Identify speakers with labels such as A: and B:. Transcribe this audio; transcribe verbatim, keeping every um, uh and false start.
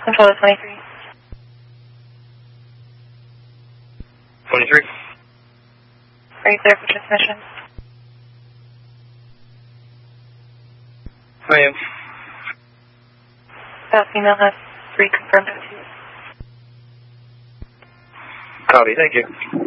A: Controller twenty-three.
B: twenty-three.
A: Are you clear for transmission?
B: I am.
A: That female has three confirmed O Ts.
B: Copy, thank you.